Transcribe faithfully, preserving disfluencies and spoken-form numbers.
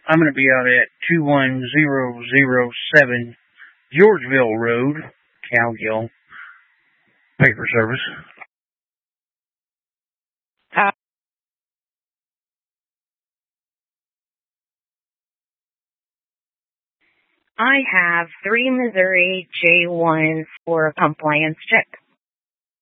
I'm going to be out at two one zero zero seven Georgeville Road, Cowgill, paper service. Uh, I have three Missouri J ones for a compliance check.